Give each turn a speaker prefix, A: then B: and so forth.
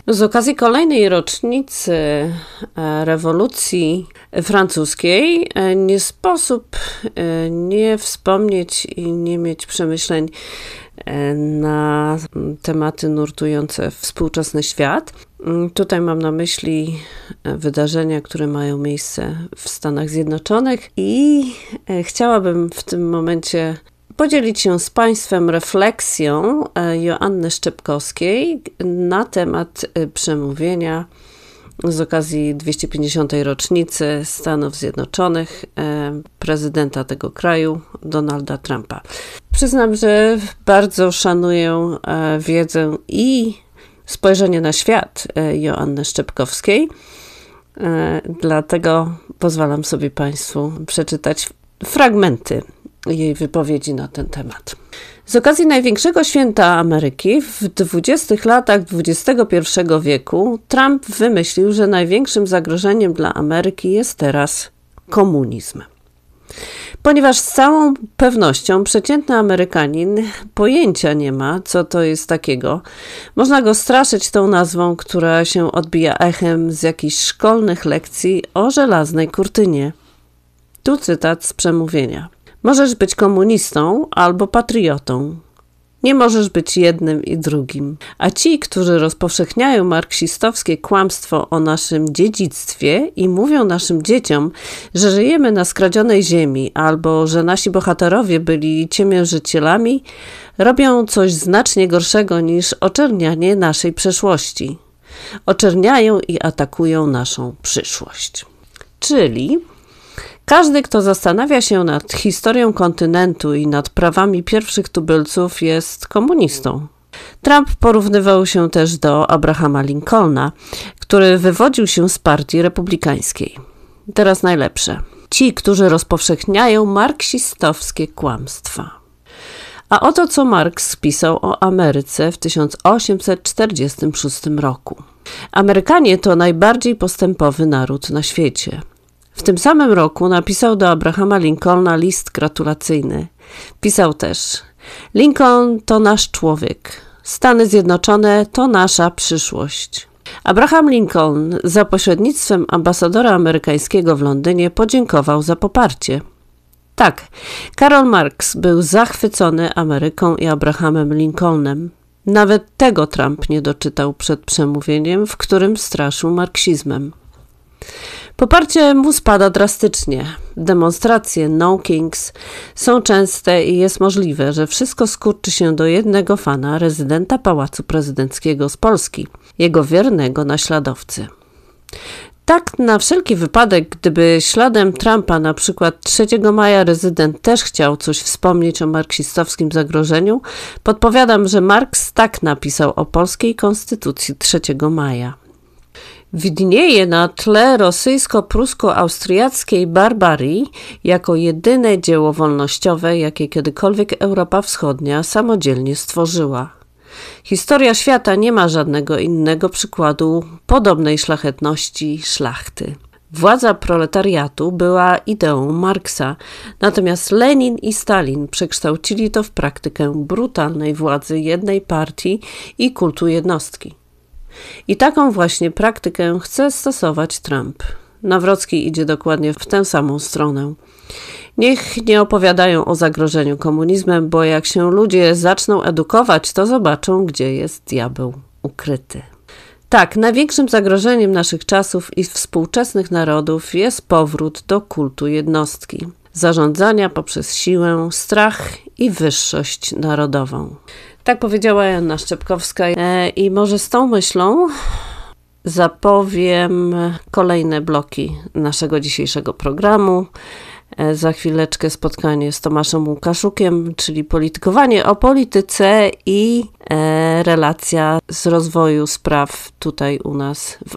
A: Z okazji kolejnej rocznicy rewolucji francuskiej nie sposób nie wspomnieć i nie mieć przemyśleń na tematy nurtujące współczesny świat. Tutaj mam na myśli wydarzenia, które mają miejsce w Stanach Zjednoczonych i chciałabym w tym momencie podzielić się z Państwem refleksją Joanny Szczepkowskiej na temat przemówienia z okazji 250. rocznicy Stanów Zjednoczonych prezydenta tego kraju, Donalda Trumpa. Przyznam, że bardzo szanuję wiedzę i spojrzenie na świat Joanny Szczepkowskiej, dlatego pozwalam sobie Państwu przeczytać fragmenty jej wypowiedzi na ten temat. Z okazji największego święta Ameryki w 20 latach XXI wieku Trump wymyślił, że największym zagrożeniem dla Ameryki jest teraz komunizm. Ponieważ z całą pewnością przeciętny Amerykanin pojęcia nie ma, co to jest takiego, można go straszyć tą nazwą, która się odbija echem z jakichś szkolnych lekcji o żelaznej kurtynie. Tu cytat z przemówienia. Możesz być komunistą albo patriotą. Nie możesz być jednym i drugim. A ci, którzy rozpowszechniają marksistowskie kłamstwo o naszym dziedzictwie i mówią naszym dzieciom, że żyjemy na skradzionej ziemi albo że nasi bohaterowie byli ciemiężycielami, robią coś znacznie gorszego niż oczernianie naszej przeszłości. Oczerniają i atakują naszą przyszłość. Czyli każdy, kto zastanawia się nad historią kontynentu i nad prawami pierwszych tubylców, jest komunistą. Trump porównywał się też do Abrahama Lincolna, który wywodził się z partii republikańskiej. Teraz najlepsze. Ci, którzy rozpowszechniają marksistowskie kłamstwa. A oto co Marks pisał o Ameryce w 1846 roku. Amerykanie to najbardziej postępowy naród na świecie. W tym samym roku napisał do Abrahama Lincolna list gratulacyjny. Pisał też: Lincoln to nasz człowiek. Stany Zjednoczone to nasza przyszłość. Abraham Lincoln za pośrednictwem ambasadora amerykańskiego w Londynie podziękował za poparcie. Tak, Karol Marx był zachwycony Ameryką i Abrahamem Lincolnem. Nawet tego Trump nie doczytał przed przemówieniem, w którym straszył marksizmem. Poparcie mu spada drastycznie. Demonstracje No Kings są częste i jest możliwe, że wszystko skurczy się do jednego fana, rezydenta Pałacu Prezydenckiego z Polski, jego wiernego naśladowcy. Tak na wszelki wypadek, gdyby śladem Trumpa na przykład 3 maja rezydent też chciał coś wspomnieć o marksistowskim zagrożeniu, podpowiadam, że Marks tak napisał o polskiej konstytucji 3 maja. Widnieje na tle rosyjsko-prusko-austriackiej barbarii jako jedyne dzieło wolnościowe, jakie kiedykolwiek Europa Wschodnia samodzielnie stworzyła. Historia świata nie ma żadnego innego przykładu podobnej szlachetności szlachty. Władza proletariatu była ideą Marksa, natomiast Lenin i Stalin przekształcili to w praktykę brutalnej władzy jednej partii i kultu jednostki. I taką właśnie praktykę chce stosować Trump. Nawrocki idzie dokładnie w tę samą stronę. Niech nie opowiadają o zagrożeniu komunizmem, bo jak się ludzie zaczną edukować, to zobaczą, gdzie jest diabeł ukryty. Tak, największym zagrożeniem naszych czasów i współczesnych narodów jest powrót do kultu jednostki, zarządzania poprzez siłę, strach i wyższość narodową. Tak powiedziała Joanna Szczepkowska i może z tą myślą zapowiem kolejne bloki naszego dzisiejszego programu. Za chwileczkę spotkanie z Tomaszem Łukaszukiem, czyli politykowanie o polityce i relacja z rozwoju spraw tutaj u nas w